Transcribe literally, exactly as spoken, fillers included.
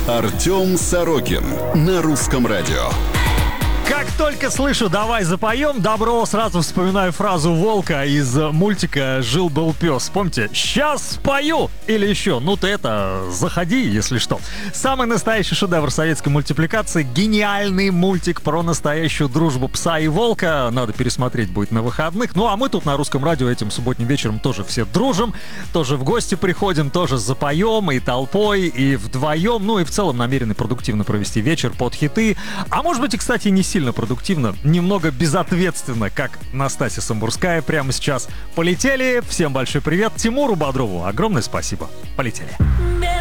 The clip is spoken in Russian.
Артем Сорокин на Русском радио. Как только слышу «давай запоем», добро, сразу вспоминаю фразу Волка из мультика «Жил-был пес». Помните? «Сейчас спою!» Или еще «Ну ты это, заходи, если что». Самый настоящий шедевр советской мультипликации. Гениальный мультик про настоящую дружбу пса и волка. Надо пересмотреть будет на выходных. Ну а мы тут на Русском радио этим субботним вечером тоже все дружим. Тоже в гости приходим, тоже запоем и толпой, и вдвоем. Ну и в целом намерены продуктивно провести вечер под хиты. А может быть и, кстати, не сильно продуктивно, немного безответственно, как Настасья Самбурская прямо сейчас. Полетели. Всем большой привет. Тимуру Бодрову огромное спасибо. Полетели.